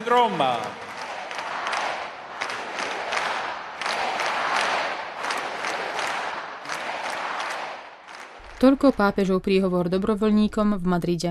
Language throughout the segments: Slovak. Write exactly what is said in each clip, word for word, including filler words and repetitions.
Roma. Toľko pápežov príhovor dobrovoľníkom v Madride.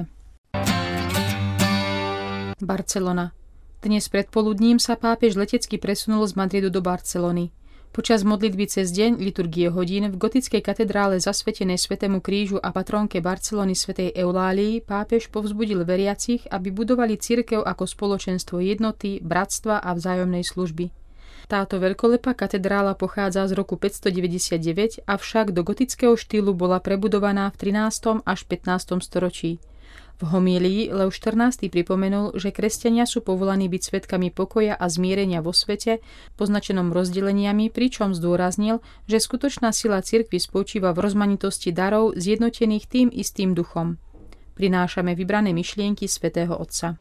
Barcelona. Dnes predpoludním sa pápež letecky presunul z Madridu do Barcelony. Počas modlitby cez deň liturgie hodín v gotickej katedrále zasvetenej Svätému krížu a patrónke Barcelony svätej Eulálii pápež povzbudil veriacich, aby budovali cirkev ako spoločenstvo jednoty, bratstva a vzájomnej služby. Táto veľkolepá katedrála pochádza z roku päťstodeväťdesiatdeväť, avšak do gotického štýlu bola prebudovaná v trinástom až pätnástom storočí. V homílii Leo štrnásty pripomenul, že kresťania sú povolaní byť svedkami pokoja a zmierenia vo svete, poznačenom rozdeleniami, pričom zdôraznil, že skutočná sila cirkvi spočíva v rozmanitosti darov zjednotených tým istým duchom. Prinášame vybrané myšlienky svätého Otca.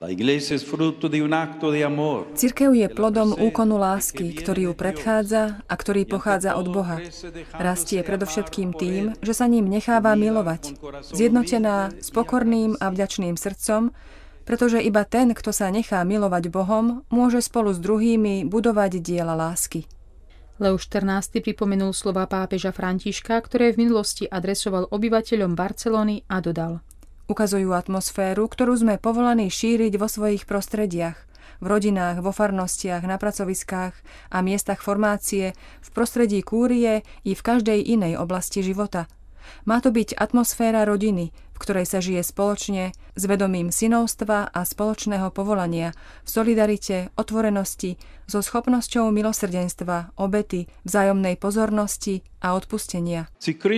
Cirkev je plodom úkonu lásky, ktorý ju predchádza a ktorý pochádza od Boha. Rastie predovšetkým tým, že sa ním necháva milovať. Zjednotená s pokorným a vďačným srdcom, pretože iba ten, kto sa nechá milovať Bohom, môže spolu s druhými budovať diela lásky. Leo štrnásty pripomenul slova pápeža Františka, ktoré v minulosti adresoval obyvateľom Barcelony a dodal: Ukazujú atmosféru, ktorú sme povolaní šíriť vo svojich prostrediach, v rodinách, vo farnostiach, na pracoviskách a miestach formácie, v prostredí kúrie i v každej inej oblasti života. Má to byť atmosféra rodiny, v ktorej sa žije spoločne, s vedomím synovstva a spoločného povolania, v solidarite, otvorenosti, so schopnosťou milosrdenstva, obety, vzájomnej pozornosti a odpustenia.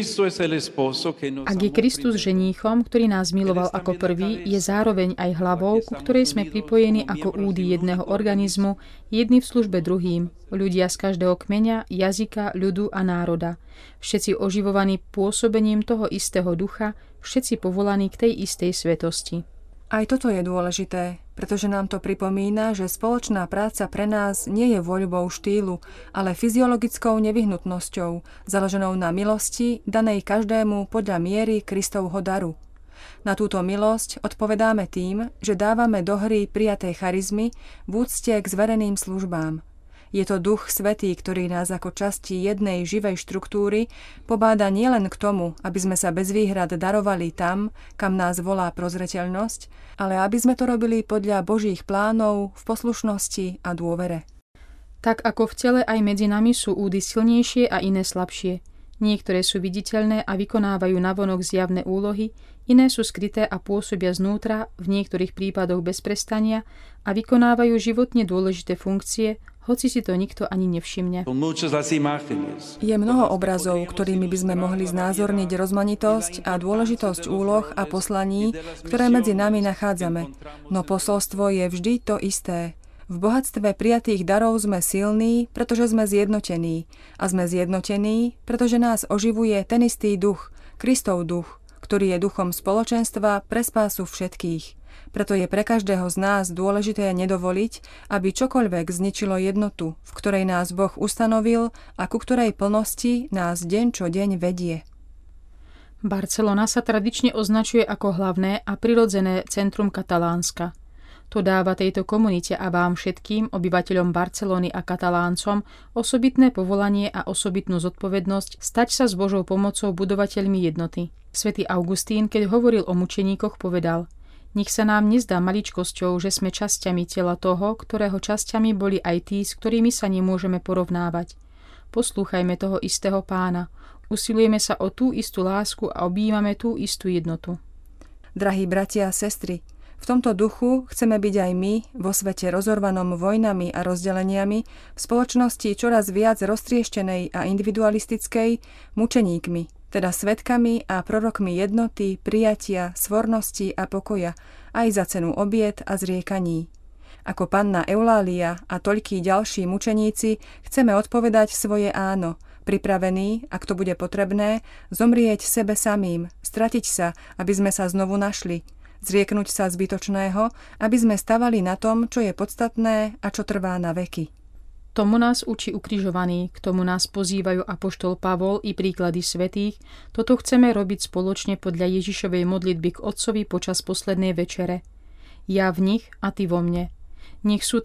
Ak je Kristus ženíchom, ktorý nás miloval ako prvý, je zároveň aj hlavou, ku ktorej sme pripojení ako údy jedného organizmu, jedni v službe druhým, ľudia z každého kmeňa, jazyka, ľudu a národa. Všetci oživovaní pôsobením toho istého ducha, všetci povolaní k tej istej svetosti. Aj toto je dôležité, pretože nám to pripomína, že spoločná práca pre nás nie je voľbou štýlu, ale fyziologickou nevyhnutnosťou, založenou na milosti, danej každému podľa miery Kristovho daru. Na túto milosť odpovedáme tým, že dávame do hry prijaté charizmy v úcte k zvereným službám. Je to Duch Svätý, ktorý nás ako časti jednej živej štruktúry pobáda nielen k tomu, aby sme sa bez výhrad darovali tam, kam nás volá prozreteľnosť, ale aby sme to robili podľa Božích plánov v poslušnosti a dôvere. Tak ako v tele, aj medzi nami sú údy silnejšie a iné slabšie. Niektoré sú viditeľné a vykonávajú navonok zjavné úlohy, iné sú skryté a pôsobia znútra, v niektorých prípadoch bez prestania, a vykonávajú životne dôležité funkcie, hoci si to nikto ani nevšimne. Je mnoho obrazov, ktorými by sme mohli znázorniť rozmanitosť a dôležitosť úloh a poslaní, ktoré medzi nami nachádzame. No posolstvo je vždy to isté. V bohatstve prijatých darov sme silní, pretože sme zjednotení. A sme zjednotení, pretože nás oživuje ten istý duch, Kristov duch, ktorý je duchom spoločenstva pre spásu všetkých. Preto je pre každého z nás dôležité nedovoliť, aby čokoľvek zničilo jednotu, v ktorej nás Boh ustanovil a ku ktorej plnosti nás deň čo deň vedie. Barcelona sa tradične označuje ako hlavné a prirodzené centrum Katalánska. To dáva tejto komunite a vám všetkým, obyvateľom Barcelony a Kataláncom, osobitné povolanie a osobitnú zodpovednosť stať sa s Božou pomocou budovateľmi jednoty. Svätý Augustín, keď hovoril o mučeníkoch, povedal: Nech sa nám nezdá maličkosťou, že sme časťami tela toho, ktorého časťami boli aj tí, s ktorými sa nemôžeme porovnávať. Poslúchajme toho istého Pána. Usilujeme sa o tú istú lásku a objímame tú istú jednotu. Drahí bratia a sestry, v tomto duchu chceme byť aj my, vo svete rozorvanom vojnami a rozdeleniami, v spoločnosti čoraz viac roztrieštenej a individualistickej, mučeníkmi, teda svedkami a prorokmi jednoty, prijatia, svornosti a pokoja, aj za cenu obiet a zriekaní. Ako panna Eulália a toľkí ďalší mučeníci chceme odpovedať svoje áno, pripravení, ak to bude potrebné, zomrieť sebe samým, stratiť sa, aby sme sa znovu našli, zrieknúť sa zbytočného, aby sme stavali na tom, čo je podstatné a čo trvá na veky. Tomu nás učí ukrižovaný, k tomu nás pozývajú apoštol Pavol i príklady svätých. Toto chceme robiť spoločne podľa Ježišovej modlitby k Otcovi počas poslednej večere. Ja v nich a ty vo mne. Nech sú